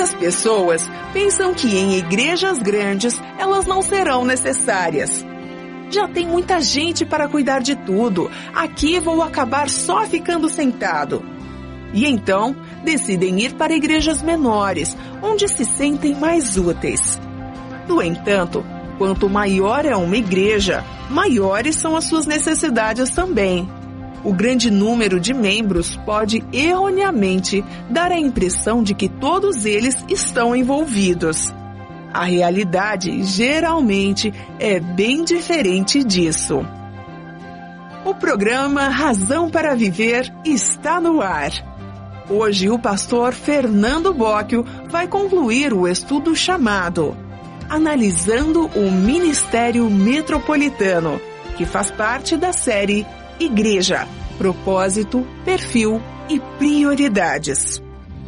Muitas pessoas pensam que em igrejas grandes elas não serão necessárias. Já tem muita gente para cuidar de tudo. Aqui vou acabar só ficando sentado. E então, decidem ir para igrejas menores, onde se sentem mais úteis. No entanto, quanto maior é uma igreja, maiores são as suas necessidades também. O grande número de membros pode erroneamente dar a impressão de que todos eles estão envolvidos. A realidade geralmente é bem diferente disso. O programa Razão para Viver está no ar. Hoje o pastor Fernando Bocchio vai concluir o estudo chamado Analisando o Ministério Metropolitano, que faz parte da série Igreja, Propósito, Perfil e Prioridades.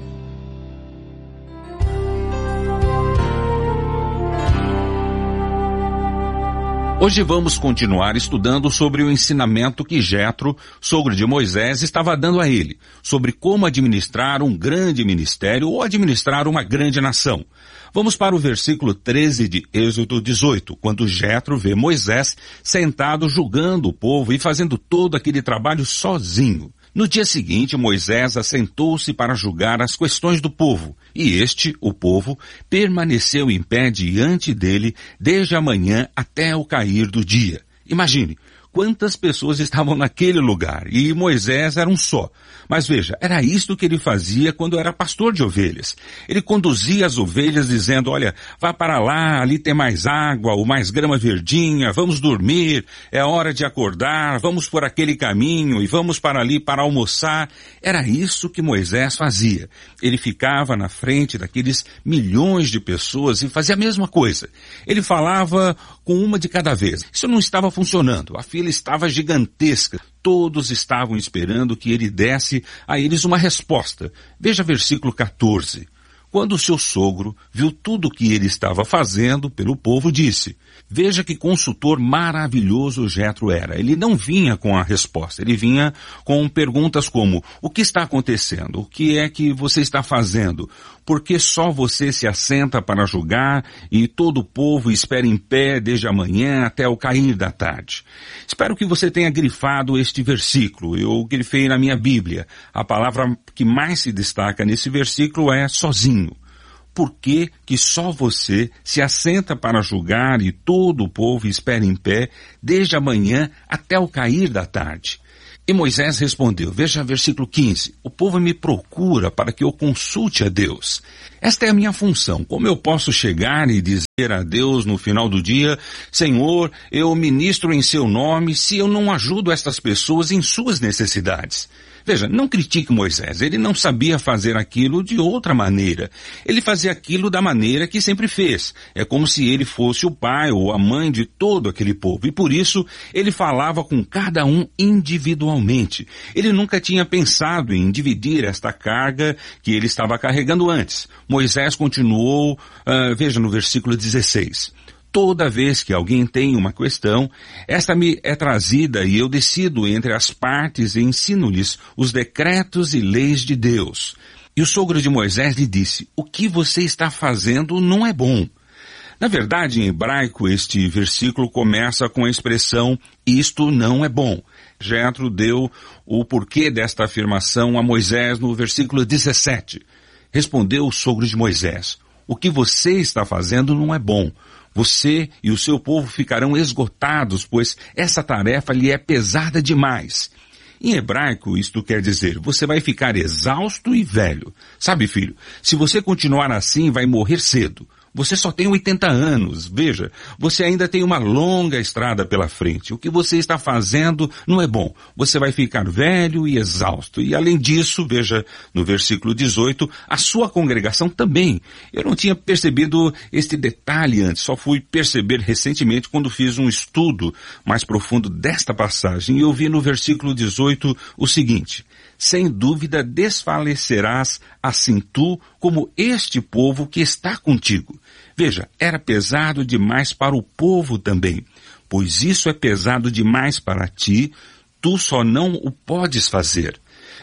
Hoje vamos continuar estudando sobre o ensinamento que Jetro, sogro de Moisés, estava dando a ele, sobre como administrar um grande ministério ou administrar uma grande nação. Vamos para o versículo 13 de Êxodo 18, quando Jetro vê Moisés sentado julgando o povo e fazendo todo aquele trabalho sozinho. No dia seguinte, Moisés assentou-se para julgar as questões do povo, e o povo, permaneceu em pé diante dele desde a manhã até o cair do dia. Imagine quantas pessoas estavam naquele lugar, e Moisés era um só. Mas veja, era isto que ele fazia quando era pastor de ovelhas. Ele conduzia as ovelhas dizendo, olha, vá para lá, ali tem mais água, ou mais grama verdinha, vamos dormir, é hora de acordar, vamos por aquele caminho e vamos para ali para almoçar. Era isso que Moisés fazia. Ele ficava na frente daqueles milhões de pessoas e fazia a mesma coisa. Ele falava com uma de cada vez. Isso não estava funcionando, a fila estava gigantesca. Todos estavam esperando que ele desse a eles uma resposta. Veja versículo 14. Quando o seu sogro viu tudo o que ele estava fazendo pelo povo, disse, veja que consultor maravilhoso Jetro era. Ele não vinha com a resposta, ele vinha com perguntas como, o que está acontecendo? O que é que você está fazendo? Por que só você se assenta para julgar e todo o povo espera em pé desde a manhã até o cair da tarde? Espero que você tenha grifado este versículo. Eu grifei na minha Bíblia. A palavra que mais se destaca nesse versículo é sozinho. Por que que só você se assenta para julgar e todo o povo espera em pé desde a manhã até o cair da tarde? E Moisés respondeu, veja versículo 15, o povo me procura para que eu consulte a Deus. Esta é a minha função. Como eu posso chegar e dizer a Deus no final do dia, Senhor, eu ministro em seu nome se eu não ajudo estas pessoas em suas necessidades? Veja, não critique Moisés, ele não sabia fazer aquilo de outra maneira. Ele fazia aquilo da maneira que sempre fez. É como se ele fosse o pai ou a mãe de todo aquele povo. E por isso, ele falava com cada um individualmente. Ele nunca tinha pensado em dividir esta carga que ele estava carregando antes. Moisés continuou, veja no versículo 16. Toda vez que alguém tem uma questão, esta me é trazida e eu decido entre as partes e ensino-lhes os decretos e leis de Deus. E o sogro de Moisés lhe disse, o que você está fazendo não é bom. Na verdade, em hebraico, este versículo começa com a expressão, isto não é bom. Jetro deu o porquê desta afirmação a Moisés no versículo 17. Respondeu o sogro de Moisés, o que você está fazendo não é bom. Você e o seu povo ficarão esgotados, pois essa tarefa lhe é pesada demais. Em hebraico, isto quer dizer, você vai ficar exausto e velho. Sabe, filho, se você continuar assim, vai morrer cedo. Você só tem 80 anos, veja, você ainda tem uma longa estrada pela frente. O que você está fazendo não é bom. Você vai ficar velho e exausto. E além disso, veja no versículo 18, a sua congregação também. Eu não tinha percebido este detalhe antes, só fui perceber recentemente quando fiz um estudo mais profundo desta passagem. E eu vi no versículo 18 o seguinte, sem dúvida desfalecerás assim tu como este povo que está contigo. Veja, era pesado demais para o povo também, pois isso é pesado demais para ti, tu só não o podes fazer.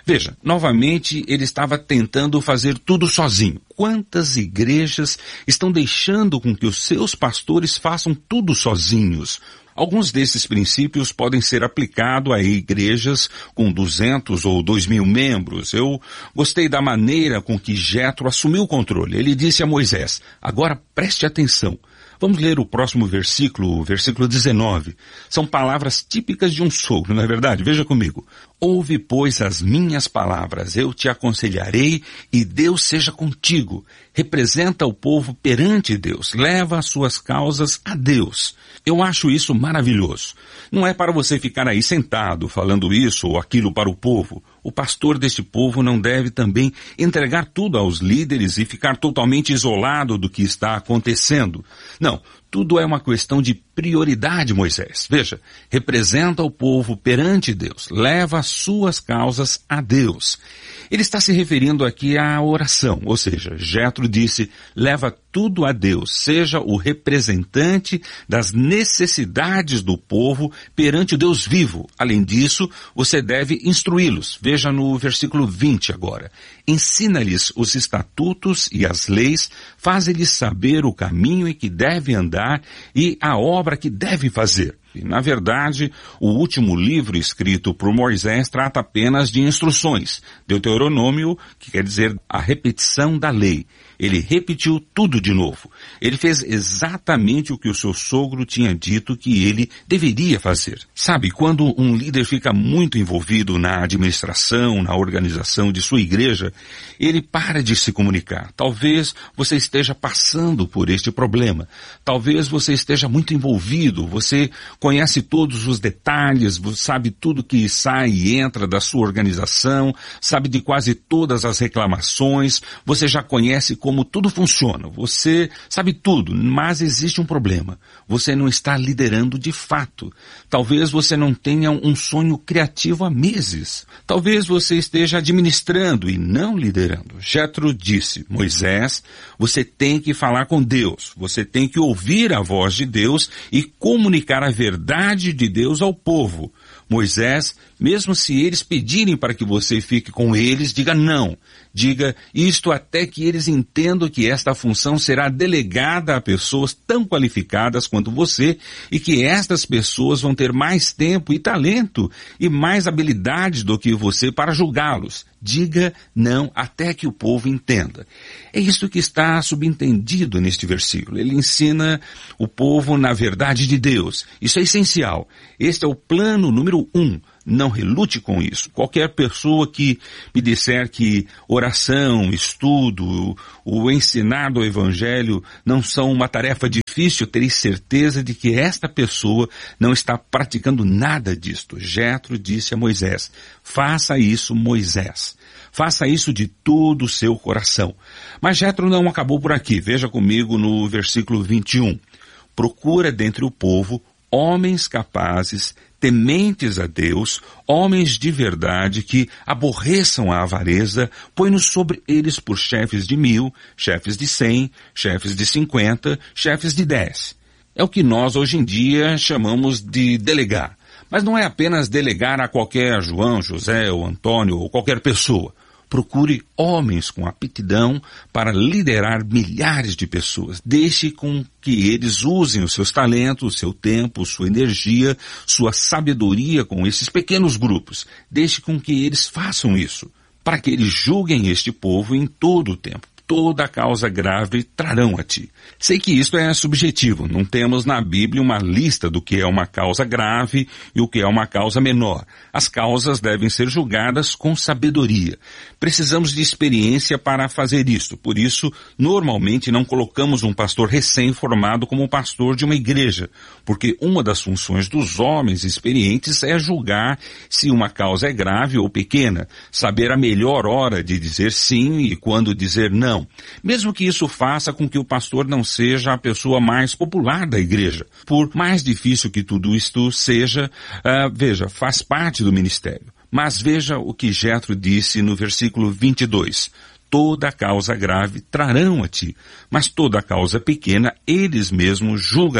Veja, novamente ele estava tentando fazer tudo sozinho. Quantas igrejas estão deixando com que os seus pastores façam tudo sozinhos? Alguns desses princípios podem ser aplicados a igrejas com 200 ou 2.000 membros. Eu gostei da maneira com que Jétro assumiu o controle. Ele disse a Moisés, agora preste atenção. Vamos ler o próximo versículo, o versículo 19. São palavras típicas de um sogro, não é verdade? Veja comigo. Ouve, pois, as minhas palavras, eu te aconselharei e Deus seja contigo. Representa o povo perante Deus, leva as suas causas a Deus. Eu acho isso maravilhoso. Não é para você ficar aí sentado falando isso ou aquilo para o povo. O pastor deste povo não deve também entregar tudo aos líderes e ficar totalmente isolado do que está acontecendo. Não, tudo é uma questão de prioridade, Moisés. Veja, representa o povo perante Deus, leva as suas causas a Deus. Ele está se referindo aqui à oração, ou seja, Jétro disse, leva tudo a Deus, seja o representante das necessidades do povo perante o Deus vivo. Além disso, você deve instruí-los. Veja no versículo 20 agora. Ensina-lhes os estatutos e as leis, faz-lhes saber o caminho em que deve andar e a obra que deve fazer. Na verdade, o último livro escrito por Moisés trata apenas de instruções. Deuteronômio, que quer dizer a repetição da lei. Ele repetiu tudo de novo. Ele fez exatamente o que o seu sogro tinha dito que ele deveria fazer. Sabe, quando um líder fica muito envolvido na administração, na organização de sua igreja, ele para de se comunicar. Talvez você esteja passando por este problema. Talvez você esteja muito envolvido, você conhece todos os detalhes, sabe tudo que sai e entra da sua organização, sabe de quase todas as reclamações, você já conhece como tudo funciona, você sabe tudo, mas existe um problema. Você não está liderando de fato. Talvez você não tenha um sonho criativo há meses. Talvez você esteja administrando e não liderando. Jétro disse, Moisés, você tem que falar com Deus, você tem que ouvir a voz de Deus e comunicar a verdade de Deus ao povo. Moisés, mesmo se eles pedirem para que você fique com eles, diga não. Diga isto até que eles entendam que esta função será delegada a pessoas tão qualificadas quanto você e que estas pessoas vão ter mais tempo e talento e mais habilidades do que você para julgá-los. Diga não até que o povo entenda. É isso que está subentendido neste versículo. Ele ensina o povo na verdade de Deus. Isso é essencial. Este é o plano número 1. Não relute com isso. Qualquer pessoa que me disser que oração, estudo, o ensinar do Evangelho não são uma tarefa difícil, terei certeza de que esta pessoa não está praticando nada disto. Jétro disse a Moisés, faça isso, Moisés. Faça isso de todo o seu coração. Mas Jétro não acabou por aqui. Veja comigo no versículo 21. Procura dentre o povo homens capazes, tementes a Deus, homens de verdade que aborreçam a avareza, põe-nos sobre eles por chefes de 1.000, chefes de 100, chefes de 50, chefes de 10. É o que nós hoje em dia chamamos de delegar. Mas não é apenas delegar a qualquer João, José ou Antônio ou qualquer pessoa. Procure homens com aptidão para liderar milhares de pessoas. Deixe com que eles usem os seus talentos, seu tempo, sua energia, sua sabedoria com esses pequenos grupos. Deixe com que eles façam isso, para que eles julguem este povo em todo o tempo. Toda causa grave trarão a ti. Sei que isto é subjetivo, não temos na Bíblia uma lista do que é uma causa grave e o que é uma causa menor. As causas devem ser julgadas com sabedoria. Precisamos de experiência para fazer isto, por isso, normalmente não colocamos um pastor recém-formado como pastor de uma igreja, porque uma das funções dos homens experientes é julgar se uma causa é grave ou pequena, saber a melhor hora de dizer sim e quando dizer não. Mesmo que isso faça com que o pastor não seja a pessoa mais popular da igreja. Por mais difícil que tudo isto seja, veja, faz parte do ministério. Mas veja o que Jétro disse no versículo 22. Toda causa grave trarão a ti, mas toda causa pequena eles mesmos julgarão.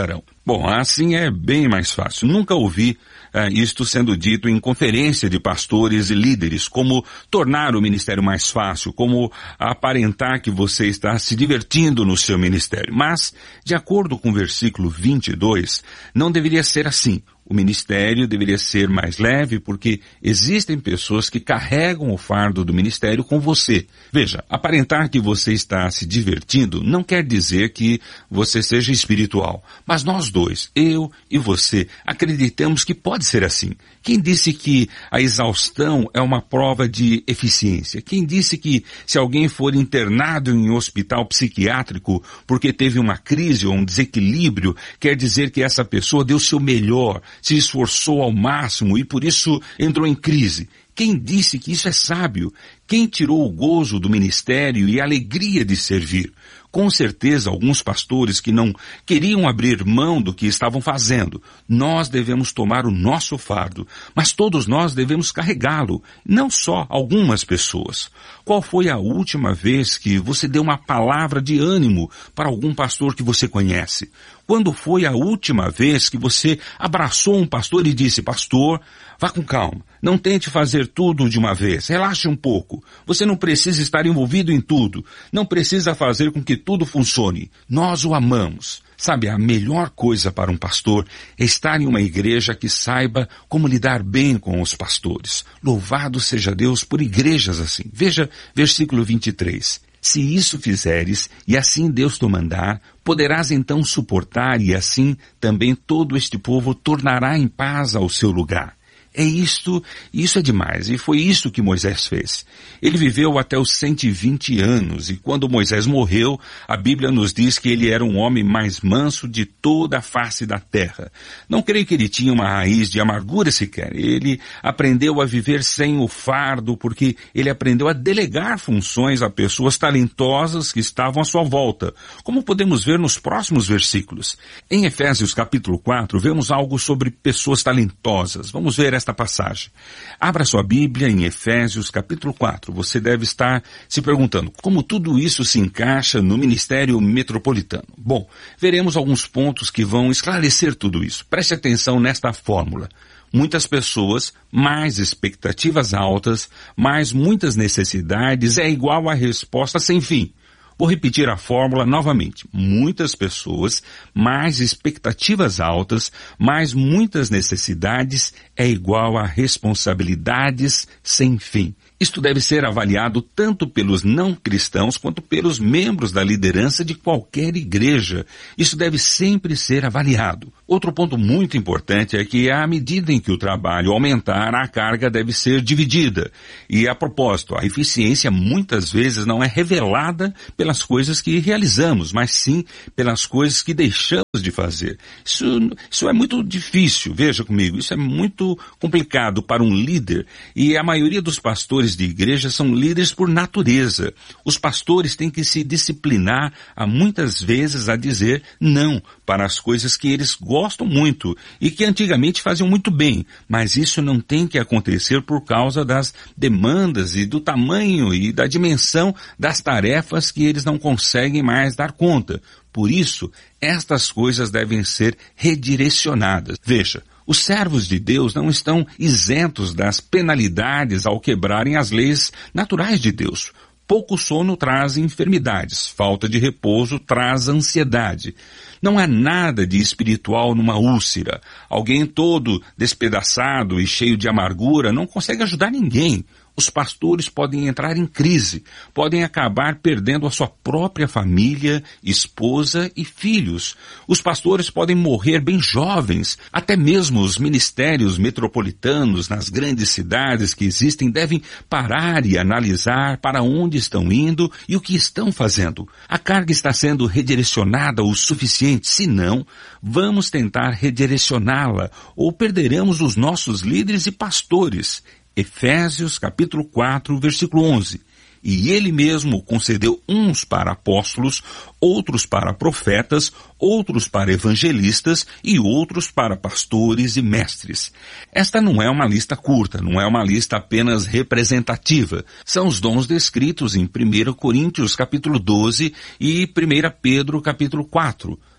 Bom, assim é bem mais fácil. Nunca ouvi isto sendo dito em conferência de pastores e líderes, como tornar o ministério mais fácil, como aparentar que você está se divertindo no seu ministério. Mas, de acordo com o versículo 22, não deveria ser assim. O ministério deveria ser mais leve porque existem pessoas que carregam o fardo do ministério com você. Veja, aparentar que você está se divertindo não quer dizer que você seja espiritual. Mas nós dois, eu e você, acreditamos que pode ser assim. Quem disse que a exaustão é uma prova de eficiência? Quem disse que se alguém for internado em um hospital psiquiátrico porque teve uma crise ou um desequilíbrio, quer dizer que essa pessoa deu o seu melhor, se esforçou ao máximo e por isso entrou em crise? Quem disse que isso é sábio? Quem tirou o gozo do ministério e a alegria de servir? Com certeza, alguns pastores que não queriam abrir mão do que estavam fazendo. Nós devemos tomar o nosso fardo, mas todos nós devemos carregá-lo, não só algumas pessoas. Qual foi a última vez que você deu uma palavra de ânimo para algum pastor que você conhece? Quando foi a última vez que você abraçou um pastor e disse: pastor, vá com calma, não tente fazer tudo de uma vez, relaxe um pouco, você não precisa estar envolvido em tudo, não precisa fazer com que tudo funcione, nós o amamos. Sabe, a melhor coisa para um pastor é estar em uma igreja que saiba como lidar bem com os pastores. Louvado seja Deus por igrejas assim. Veja versículo 23. Se isso fizeres, e assim Deus te mandar, poderás então suportar, e assim também todo este povo tornará em paz ao seu lugar. Isso é demais, e foi isso que Moisés fez. Ele viveu até os 120 anos, e quando Moisés morreu, a Bíblia nos diz que ele era um homem mais manso de toda a face da terra. Não creio que ele tinha uma raiz de amargura sequer. Ele aprendeu a viver sem o fardo, porque ele aprendeu a delegar funções a pessoas talentosas que estavam à sua volta, como podemos ver nos próximos versículos. Em Efésios capítulo 4, vemos algo sobre pessoas talentosas. Vamos ver esta passagem. Abra sua Bíblia em Efésios capítulo 4. Você deve estar se perguntando como tudo isso se encaixa no ministério metropolitano. Bom, veremos alguns pontos que vão esclarecer tudo isso. Preste atenção nesta fórmula. Muitas pessoas, mais expectativas altas, mais muitas necessidades é igual a resposta sem fim. Vou repetir a fórmula novamente. Muitas pessoas, mais expectativas altas, mais muitas necessidades é igual a responsabilidades sem fim. Isto deve ser avaliado tanto pelos não cristãos quanto pelos membros da liderança de qualquer igreja. Isso deve sempre ser avaliado. Outro ponto muito importante é que à medida em que o trabalho aumentar, a carga deve ser dividida. E a propósito, a eficiência muitas vezes não é revelada pelas coisas que realizamos, mas sim pelas coisas que deixamos de fazer. Isso é muito difícil, veja comigo, isso é muito complicado para um líder, e a maioria dos pastores de igreja são líderes por natureza. Os pastores têm que se disciplinar muitas vezes a dizer não para as coisas que eles gostam muito e que antigamente faziam muito bem, mas isso não tem que acontecer por causa das demandas e do tamanho e da dimensão das tarefas que eles não conseguem mais dar conta. Por isso, estas coisas devem ser redirecionadas. Veja, os servos de Deus não estão isentos das penalidades ao quebrarem as leis naturais de Deus. Pouco sono traz enfermidades, falta de repouso traz ansiedade. Não há nada de espiritual numa úlcera. Alguém todo despedaçado e cheio de amargura não consegue ajudar ninguém. Os pastores podem entrar em crise, podem acabar perdendo a sua própria família, esposa e filhos. Os pastores podem morrer bem jovens. Até mesmo os ministérios metropolitanos nas grandes cidades que existem devem parar e analisar para onde estão indo e o que estão fazendo. A carga está sendo redirecionada o suficiente, se não, vamos tentar redirecioná-la ou perderemos os nossos líderes e pastores. Efésios capítulo 4, versículo 11. E ele mesmo concedeu uns para apóstolos, outros para profetas, outros para evangelistas e outros para pastores e mestres. Esta não é uma lista curta, não é uma lista apenas representativa. São os dons descritos em 1 Coríntios capítulo 12 e 1 Pedro capítulo 4.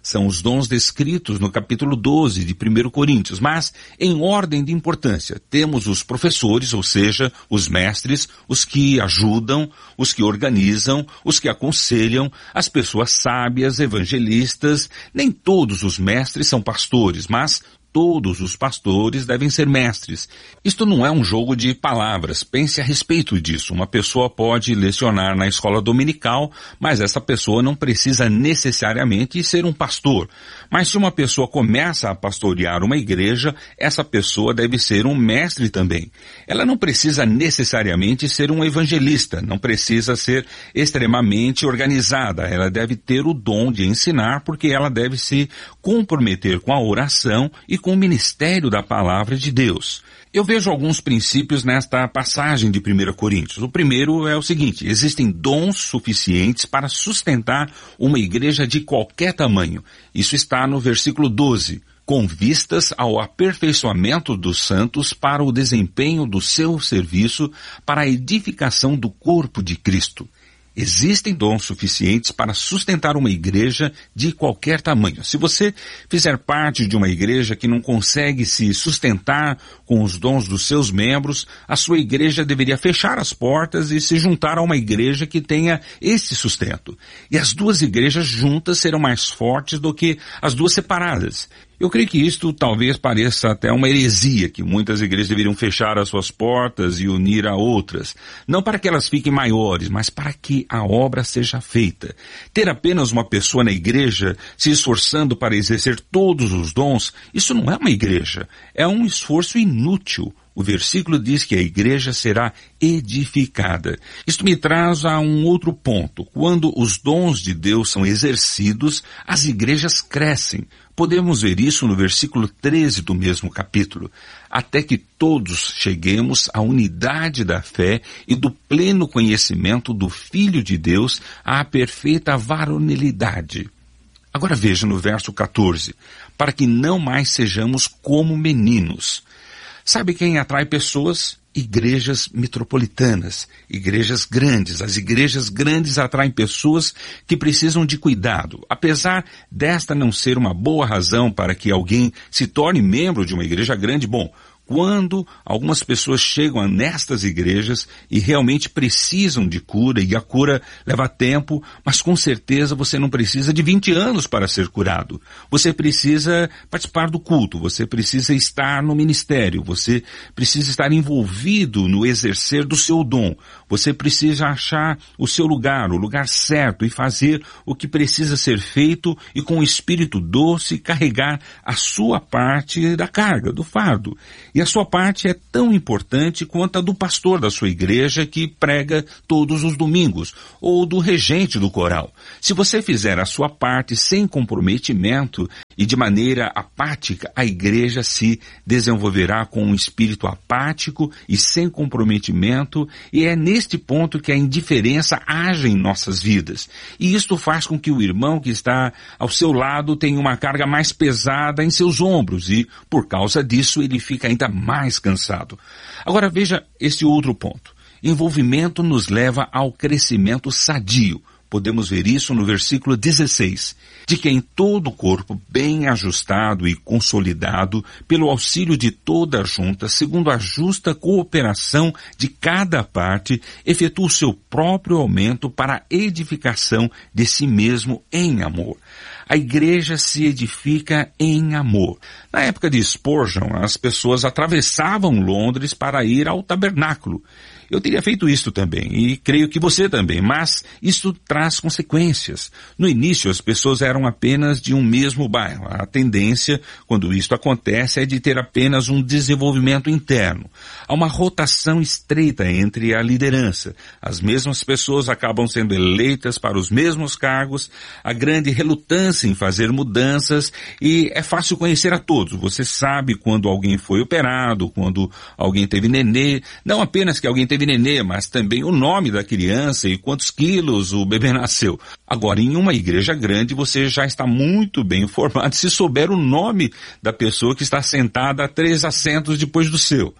São os dons descritos no capítulo 12 de 1 Coríntios, mas em ordem de importância. Temos os professores, ou seja, os mestres, os que ajudam, os que organizam, os que aconselham, as pessoas sábias, evangelistas. Nem todos os mestres são pastores, mas todos os pastores devem ser mestres. Isto não é um jogo de palavras. Pense a respeito disso. Uma pessoa pode lecionar na escola dominical, mas essa pessoa não precisa necessariamente ser um pastor. Mas se uma pessoa começa a pastorear uma igreja, essa pessoa deve ser um mestre também. Ela não precisa necessariamente ser um evangelista, não precisa ser extremamente organizada. Ela deve ter o dom de ensinar, porque ela deve se comprometer com a oração e com o ministério da palavra de Deus. Eu vejo alguns princípios nesta passagem de 1 Coríntios. O primeiro é o seguinte: existem dons suficientes para sustentar uma igreja de qualquer tamanho. Isso está no versículo 12. Com vistas ao aperfeiçoamento dos santos para o desempenho do seu serviço para a edificação do corpo de Cristo. Existem dons suficientes para sustentar uma igreja de qualquer tamanho. Se você fizer parte de uma igreja que não consegue se sustentar com os dons dos seus membros, a sua igreja deveria fechar as portas e se juntar a uma igreja que tenha esse sustento. E as duas igrejas juntas serão mais fortes do que as duas separadas. Eu creio que isto talvez pareça até uma heresia, que muitas igrejas deveriam fechar as suas portas e unir a outras. Não para que elas fiquem maiores, mas para que a obra seja feita. Ter apenas uma pessoa na igreja se esforçando para exercer todos os dons, isso não é uma igreja. É um esforço inútil. O versículo diz que a igreja será edificada. Isto me traz a um outro ponto. Quando os dons de Deus são exercidos, as igrejas crescem. Podemos ver isso no versículo 13 do mesmo capítulo. Até que todos cheguemos à unidade da fé e do pleno conhecimento do Filho de Deus, à perfeita varonilidade. Agora veja no verso 14. Para que não mais sejamos como meninos. Sabe quem atrai pessoas? Igrejas metropolitanas, igrejas grandes. As igrejas grandes atraem pessoas que precisam de cuidado. Apesar desta não ser uma boa razão para que alguém se torne membro de uma igreja grande, bom, quando algumas pessoas chegam nestas igrejas e realmente precisam de cura, e a cura leva tempo, mas com certeza você não precisa de 20 anos para ser curado. Você precisa participar do culto, você precisa estar no ministério, você precisa estar envolvido no exercer do seu dom. Você precisa achar o seu lugar, o lugar certo, e fazer o que precisa ser feito e com o espírito doce carregar a sua parte da carga, do fardo. E a sua parte é tão importante quanto a do pastor da sua igreja que prega todos os domingos, ou do regente do coral. Se você fizer a sua parte sem comprometimento e de maneira apática, a igreja se desenvolverá com um espírito apático e sem comprometimento, e é neste ponto que a indiferença age em nossas vidas. E isto faz com que o irmão que está ao seu lado tenha uma carga mais pesada em seus ombros, e por causa disso ele fica ainda mais cansado. Agora veja esse outro ponto. Envolvimento nos leva ao crescimento sadio. Podemos ver isso no versículo 16, de que em todo o corpo bem ajustado e consolidado, pelo auxílio de toda a junta, segundo a justa cooperação de cada parte, efetua o seu próprio aumento para a edificação de si mesmo em amor. A igreja se edifica em amor. Na época de Spurgeon, as pessoas atravessavam Londres para ir ao tabernáculo. Eu teria feito isto também, e creio que você também, mas isto traz consequências. No início, as pessoas eram apenas de um mesmo bairro. A tendência, quando isto acontece, é de ter apenas um desenvolvimento interno. Há uma rotação estreita entre a liderança. As mesmas pessoas acabam sendo eleitas para os mesmos cargos, há grande relutância em fazer mudanças, e é fácil conhecer a todos. Você sabe quando alguém foi operado, quando alguém teve nenê, não apenas que alguém teve nenê, mas também o nome da criança e quantos quilos o bebê nasceu. Agora, em uma igreja grande, você já está muito bem informado se souber o nome da pessoa que está sentada a 3 assentos depois do seu.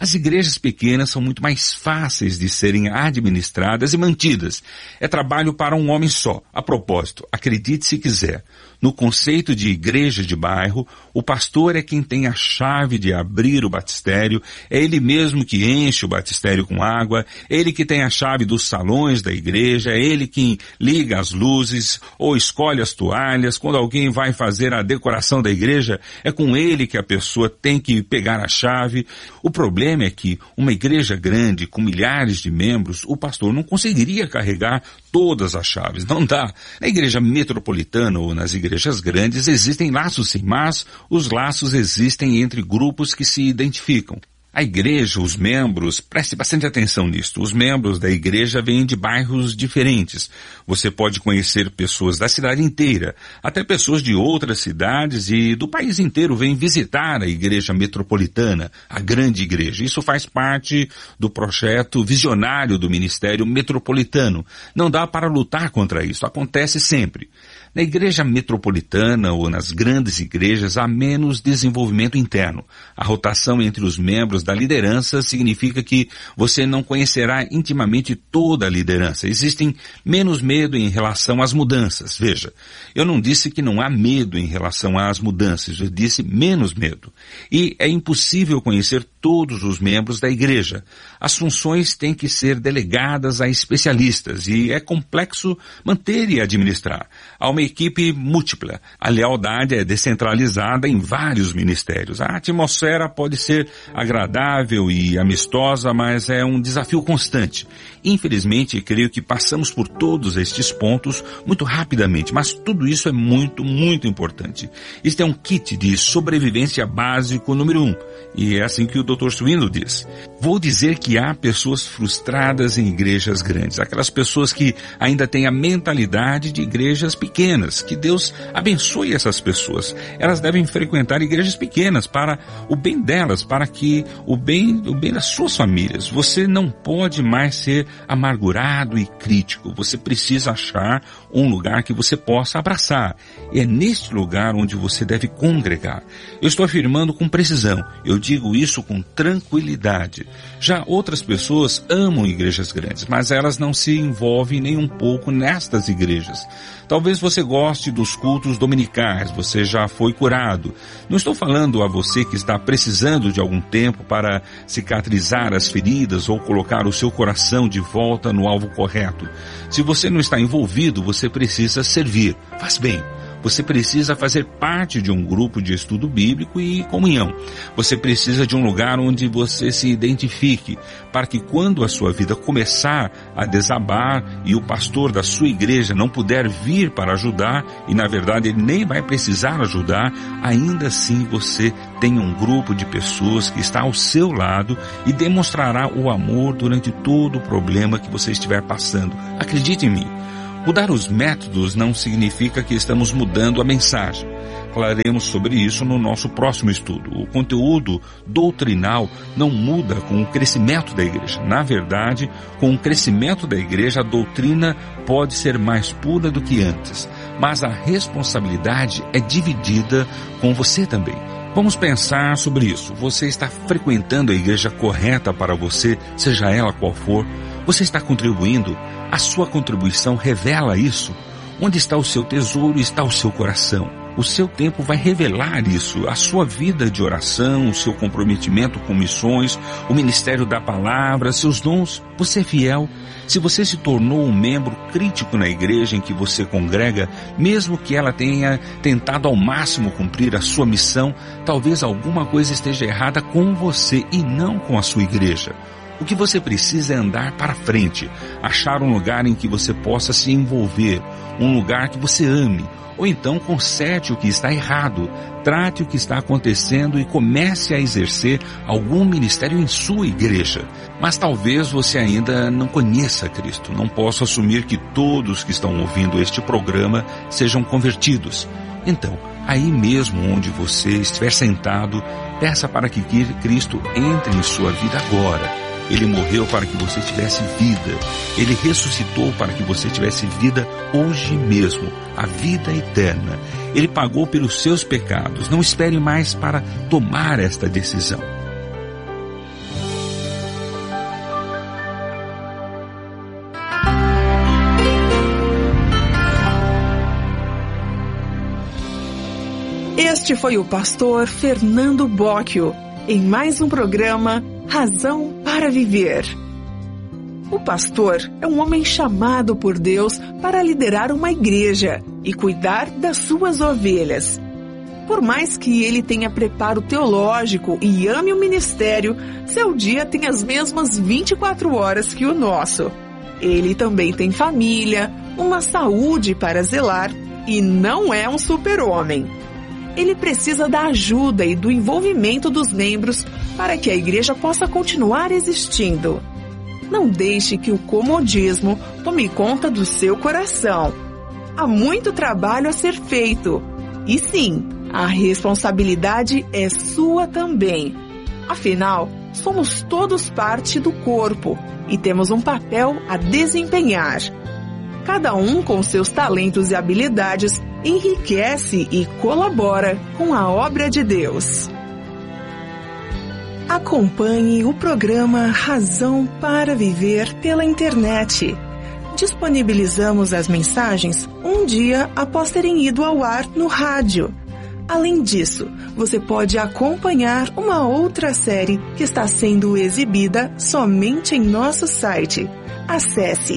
As igrejas pequenas são muito mais fáceis de serem administradas e mantidas. É trabalho para um homem só. A propósito, acredite se quiser. No conceito de igreja de bairro, o pastor é quem tem a chave de abrir o batistério, é ele mesmo que enche o batistério com água, é ele que tem a chave dos salões da igreja, é ele quem liga as luzes ou escolhe as toalhas. Quando alguém vai fazer a decoração da igreja, é com ele que a pessoa tem que pegar a chave. O problema é que uma igreja grande, com milhares de membros, o pastor não conseguiria carregar todas as chaves. Não dá. Na igreja metropolitana ou nas igrejas grandes existem laços sim, mas os laços existem entre grupos que se identificam. A igreja, os membros, preste bastante atenção nisto, os membros da igreja vêm de bairros diferentes. Você pode conhecer pessoas da cidade inteira, até pessoas de outras cidades e do país inteiro vêm visitar a igreja metropolitana, a grande igreja. Isso faz parte do projeto visionário do Ministério Metropolitano. Não dá para lutar contra isso, acontece sempre. Na igreja metropolitana ou nas grandes igrejas há menos desenvolvimento interno. A rotação entre os membros da liderança significa que você não conhecerá intimamente toda a liderança. Existem menos medo em relação às mudanças. Veja, eu não disse que não há medo em relação às mudanças, eu disse menos medo. E é impossível conhecer todos os membros da igreja. As funções têm que ser delegadas a especialistas e é complexo manter e administrar. Há uma equipe múltipla. A lealdade é descentralizada em vários ministérios. A atmosfera pode ser agradável e amistosa, mas é um desafio constante. Infelizmente, creio que passamos por todos estes pontos muito rapidamente, mas tudo isso é muito, muito importante. Este é um kit de sobrevivência básico número 1, e é assim que o Dr. Swindle diz. Vou dizer que há pessoas frustradas em igrejas grandes, aquelas pessoas que ainda têm a mentalidade de igrejas pequenas. Que Deus abençoe essas pessoas. Elas devem frequentar igrejas pequenas para o bem delas, para que o bem das suas famílias. Você não pode mais ser amargurado e crítico. Você precisa achar um lugar que você possa abraçar. E é neste lugar onde você deve congregar. Eu estou afirmando com precisão. Eu digo isso com tranquilidade. Já outras pessoas amam igrejas grandes, mas elas não se envolvem nem um pouco nestas igrejas. Talvez você goste dos cultos dominicais, você já foi curado. Não estou falando a você que está precisando de algum tempo para cicatrizar as feridas ou colocar o seu coração de volta no alvo correto. Se você não está envolvido, você precisa servir. Faz bem. Você precisa fazer parte de um grupo de estudo bíblico e comunhão. Você precisa de um lugar onde você se identifique, para que quando a sua vida começar a desabar e o pastor da sua igreja não puder vir para ajudar, e na verdade ele nem vai precisar ajudar, ainda assim você tem um grupo de pessoas que está ao seu lado e demonstrará o amor durante todo o problema que você estiver passando. Acredite em mim. Mudar os métodos não significa que estamos mudando a mensagem. Falaremos sobre isso no nosso próximo estudo. O conteúdo doutrinal não muda com o crescimento da igreja. Na verdade, com o crescimento da igreja, a doutrina pode ser mais pura do que antes. Mas a responsabilidade é dividida com você também. Vamos pensar sobre isso. Você está frequentando a igreja correta para você, seja ela qual for? Você está contribuindo? A sua contribuição revela isso. Onde está o seu tesouro, está o seu coração. O seu tempo vai revelar isso. A sua vida de oração, o seu comprometimento com missões, o ministério da palavra, seus dons. Você é fiel. Se você se tornou um membro crítico na igreja em que você congrega, mesmo que ela tenha tentado ao máximo cumprir a sua missão, talvez alguma coisa esteja errada com você e não com a sua igreja. O que você precisa é andar para frente, achar um lugar em que você possa se envolver, um lugar que você ame, ou então conserte o que está errado, trate o que está acontecendo e comece a exercer algum ministério em sua igreja. Mas talvez você ainda não conheça Cristo. Não posso assumir que todos que estão ouvindo este programa sejam convertidos. Então, aí mesmo onde você estiver sentado, peça para que Cristo entre em sua vida agora. Ele morreu para que você tivesse vida. Ele ressuscitou para que você tivesse vida hoje mesmo, a vida eterna. Ele pagou pelos seus pecados. Não espere mais para tomar esta decisão. Este foi o pastor Fernando Bocchio, em mais um programa Razão para Viver. O pastor é um homem chamado por Deus para liderar uma igreja e cuidar das suas ovelhas. Por mais que ele tenha preparo teológico e ame o ministério, seu dia tem as mesmas 24 horas que o nosso. Ele também tem família, uma saúde para zelar e não é um super-homem. Ele precisa da ajuda e do envolvimento dos membros para que a igreja possa continuar existindo. Não deixe que o comodismo tome conta do seu coração. Há muito trabalho a ser feito. E sim, a responsabilidade é sua também. Afinal, somos todos parte do corpo e temos um papel a desempenhar. Cada um com seus talentos e habilidades enriquece e colabora com a obra de Deus. Acompanhe o programa Razão para Viver pela internet. Disponibilizamos as mensagens um dia após terem ido ao ar no rádio. Além disso, você pode acompanhar uma outra série que está sendo exibida somente em nosso site. Acesse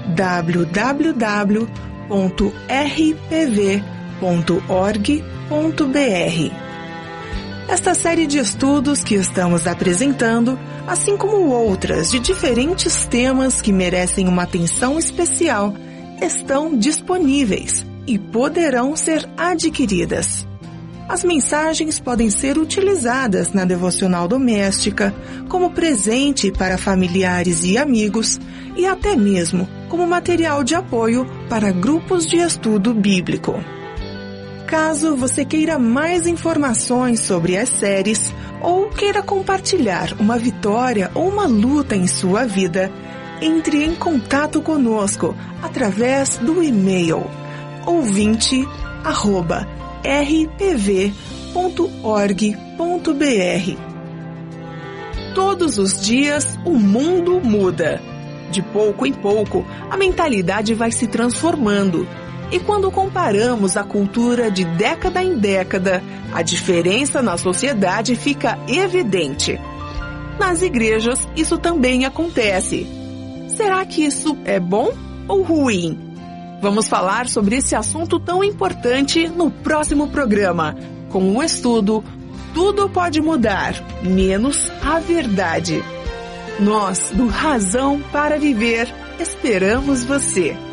www.rpv.org.br. Esta série de estudos que estamos apresentando, assim como outras de diferentes temas que merecem uma atenção especial, estão disponíveis e poderão ser adquiridas. As mensagens podem ser utilizadas na devocional doméstica, como presente para familiares e amigos, e até mesmo como material de apoio para grupos de estudo bíblico. Caso você queira mais informações sobre as séries ou queira compartilhar uma vitória ou uma luta em sua vida, entre em contato conosco através do e-mail ouvinte@rpv.org.br. Todos os dias o mundo muda. De pouco em pouco, a mentalidade vai se transformando. E quando comparamos a cultura de década em década, a diferença na sociedade fica evidente. Nas igrejas, isso também acontece. Será que isso é bom ou ruim? Vamos falar sobre esse assunto tão importante no próximo programa, com o estudo Tudo Pode Mudar, menos a Verdade. Nós, do Razão para Viver, esperamos você.